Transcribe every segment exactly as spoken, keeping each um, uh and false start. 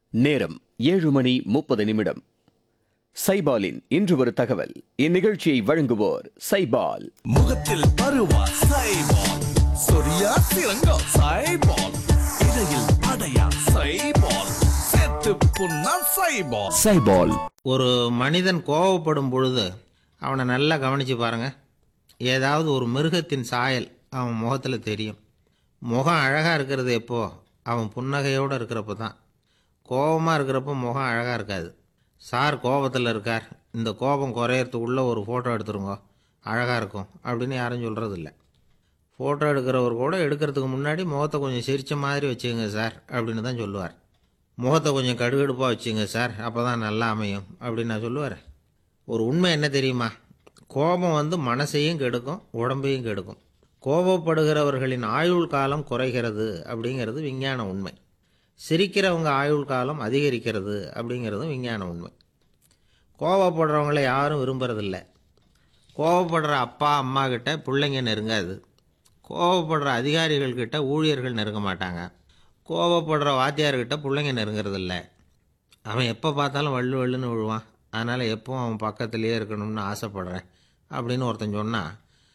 நேரம் ஏழு மணி முப்பது நிமிடம். சைபாலின் இன்று ஒரு தகவல். இந்நிகழ்ச்சியை வழங்குவோர் சைபால். முகத்தில் பருவா சைபால், சொரியா சிறங்கா சைபால், இடையில் அடையா சைபால், செத்து புண்ணா சைபால். சைபால். ஒரு மனிதன் கோவப்படும் பொழுது அவனை நல்லா கவனிச்சு பாருங்க. ஏதாவது ஒரு மிருகத்தின் சாயல் அவன் முகத்தில் தெரியும். முகம் அழகாக இருக்கிறது எப்போ? அவன் புன்னகையோடு இருக்கிறப்ப தான். கோபமாக இருக்கிறப்போ முகம் அழகாக இருக்காது. சார் கோபத்தில் இருக்கார், இந்த கோபம் குறையறதுக்குள்ளே ஒரு ஃபோட்டோ எடுத்துருங்க, அழகாக இருக்கும் அப்படின்னு யாரும் சொல்கிறதில்ல. ஃபோட்டோ எடுக்கிறவர் கூட எடுக்கிறதுக்கு முன்னாடி முகத்தை கொஞ்சம் சிரித்த மாதிரி வச்சுங்க சார் அப்படின்னு தான் சொல்லுவார். முகத்தை கொஞ்சம் கடுகடுப்பாக வச்சுங்க சார், அப்போ தான் நல்லா அமையும் அப்படின்னு நான் சொல்லுவார். ஒரு உண்மை என்ன தெரியுமா? கோபம் வந்து மனசையும் கெடுக்கும், உடம்பையும் கெடுக்கும். கோபப்படுகிறவர்களின் ஆயுள் காலம் குறைகிறது அப்படிங்கிறது விஞ்ஞான உண்மை. சிரிக்கிறவங்க ஆயுள் காலம் அதிகரிக்கிறது அப்படிங்கிறதும் விஞ்ஞான உண்மை. கோபப்படுறவங்கள யாரும் விரும்புறதில்ல. கோபப்படுற அப்பா அம்மா கிட்ட பிள்ளைங்க நெருங்காது. கோபப்படுற அதிகாரிகள்கிட்ட ஊழியர்கள் நெருங்க மாட்டாங்க. கோபப்படுற வாத்தியார்கிட்ட பிள்ளைங்க நெருங்கிறதில்ல. அவன் எப்போ பார்த்தாலும் வள்ளு வள்ளுன்னு விழுவான், அதனால் எப்பவும் அவன் பக்கத்துலேயே இருக்கணும்னு ஆசைப்படுறேன் அப்படின்னு ஒருத்தன் சொன்னால்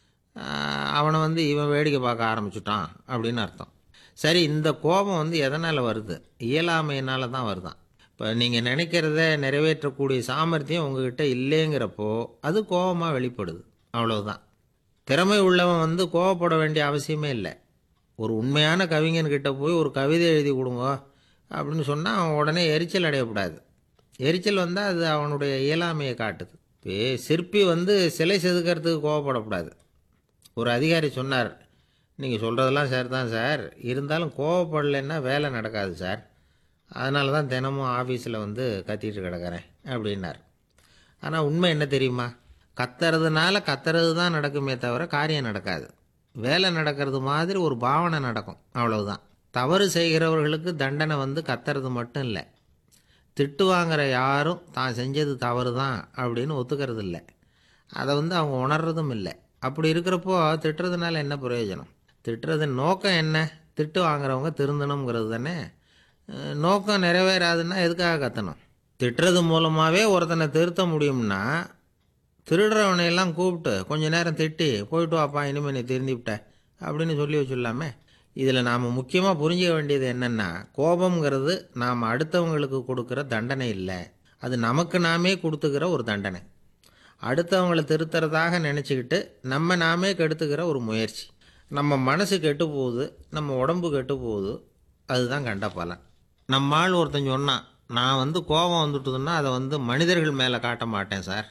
அவனை வந்து இவன் வேடிக்கை பார்க்க ஆரம்பிச்சுட்டான் அப்படின்னு அர்த்தம். சரி, இந்த கோபம் வந்து எதனால் வருது? இயலாமையினால தான் வருதான். இப்போ நீங்கள் நினைக்கிறத நிறைவேற்றக்கூடிய சாமர்த்தியம் உங்ககிட்ட இல்லைங்கிறப்போ அது கோபமாக வெளிப்படுது, அவ்வளவுதான். திறமை உள்ளவன் வந்து கோபப்பட வேண்டிய அவசியமே இல்லை. ஒரு உண்மையான கவிஞன்கிட்ட போய் ஒரு கவிதை எழுதி கொடுங்க அப்படின்னு சொன்னால் அவன் உடனே எரிச்சல் அடையக்கூடாது. எரிச்சல் வந்தால் அது அவனுடைய இயலாமையை காட்டுது. இப்போ சிற்பி வந்து சிலை செதுக்கிறதுக்கு கோவப்படக்கூடாது. ஒரு அதிகாரி சொன்னார், நீங்கள் சொல்கிறதெல்லாம் சார் தான் சார், இருந்தாலும் கோவப்படலைன்னா வேலை நடக்காது சார், அதனால தான் தினமும் ஆஃபீஸில் வந்து கத்திட்டு கிடக்கிறேன் அப்படின்னார். ஆனால் உண்மை என்ன தெரியுமா? கத்துறதுனால கத்துறது தான் நடக்குமே தவிர காரியம் நடக்காது. வேலை நடக்கிறது மாதிரி ஒரு பாவனை நடக்கும், அவ்வளவுதான். தவறு செய்கிறவர்களுக்கு தண்டனை வந்து கத்துறது மட்டும் இல்லை, திட்டு வாங்குகிற யாரும் தான் செஞ்சது தவறு தான் அப்படின்னு ஒத்துக்கிறது இல்லை. அதை வந்து அவங்க உணர்றதும் இல்லை. அப்படி இருக்கிறப்போ திட்டுறதுனால என்ன பிரயோஜனம்? திட்டுறது நோக்கம் என்ன? திட்டு வாங்குறவங்க திருந்தணுங்கிறது தானே. நோக்கம் நிறைவேறாதுன்னா எதுக்காக கத்தணும்? திட்டுறது மூலமாகவே ஒருத்தனை திருத்த முடியும்னா திருடுறவனையெல்லாம் கூப்பிட்டு கொஞ்ச நேரம் திட்டி போயிட்டு வாப்பா, இனிமேல் நீ திருந்திவிட்ட அப்படின்னு சொல்லி வச்சுடலாமே. இதில் நாம் முக்கியமாக புரிஞ்சிக்க வேண்டியது என்னென்னா, கோபம்ங்கிறது நாம் அடுத்தவங்களுக்கு கொடுக்குற தண்டனை இல்லை, அது நமக்கு நாமே கொடுத்துக்கிற ஒரு தண்டனை. அடுத்தவங்களை திருத்துறதாக நினச்சிக்கிட்டு நம்ம நாமே கெடுத்துக்கிற ஒரு முயற்சி. நம்ம மனசு கெட்டு போகுது, நம்ம உடம்பு கெட்டு போகுது, அதுதான் கண்ட பலன். நம்மால் ஒருத்தன் சொன்னான், நான் வந்து கோபம் வந்துட்டுதுன்னா அதை வந்து மனிதர்கள் மேலே காட்ட மாட்டேன் சார்,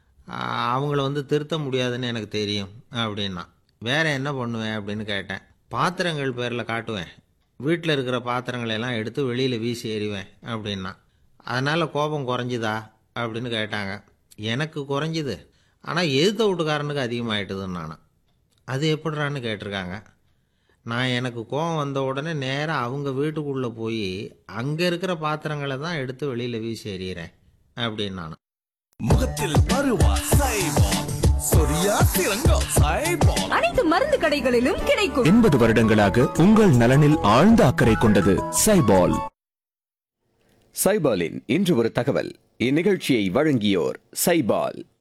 அவங்கள வந்து திருத்த முடியாதுன்னு எனக்கு தெரியும் அப்படின்னா. வேறு என்ன பண்ணுவேன் அப்படின்னு கேட்டேன். பாத்திரங்கள் பேரில் காட்டுவேன், வீட்டில் இருக்கிற பாத்திரங்களெல்லாம் எடுத்து வெளியில் வீசி எறிவேன் அப்படின்னா. அதனால் கோபம் குறைஞ்சிதா அப்படின்னு கேட்டாங்க. எனக்கு குறைஞ்சிது, ஆனால் எதிர்த்த வீட்டுக்காரனுக்கு அதிகமாகிட்டுதுன்னு நானும். அது எப்படிறான்னு கேட்டிருக்காங்க. நான் எனக்கு கோபம் வந்த உடனே நேராக அவங்க வீட்டுக்குள்ளே போய் அங்கே இருக்கிற பாத்திரங்களை தான் எடுத்து வெளியில் வீசி எறிகிறேன் அப்படின்னு நானும். முகத்தில் பருவா சைபால், சொரியா சிறங்கா சைபால். அனைத்து மருந்து கடைகளிலும் கிடைக்கும். எண்பது வருடங்களாக உங்கள் நலனில் ஆழ்ந்த அக்கறை கொண்டது சைபால். சைபாலின் இன்று ஒரு தகவல். இந்நிகழ்ச்சியை வழங்கியோர் சைபால்.